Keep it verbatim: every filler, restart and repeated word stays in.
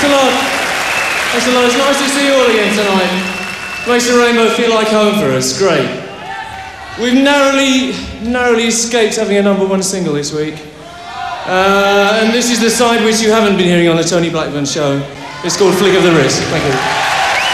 Thanks a lot. Thanks a lot. It's nice to see you all again tonight. Makes the Rainbow feel like home for us. Great. We've narrowly, narrowly escaped having a number one single this week. Uh, and this is the side which you haven't been hearing on the Tony Blackburn show. It's called Flick of the Wrist. Thank you.